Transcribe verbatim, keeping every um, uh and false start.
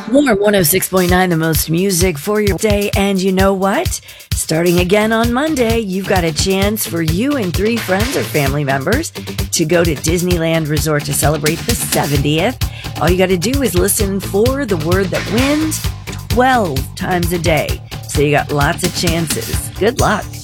Warm one oh six point nine, the most music for your day. And you know what? Starting again on Monday, you've got a chance for you and three friends or family members to go to Disneyland Resort to celebrate the seventieth. All you got to do is listen for the word that wins twelve times a day. So you got lots of chances. Good luck.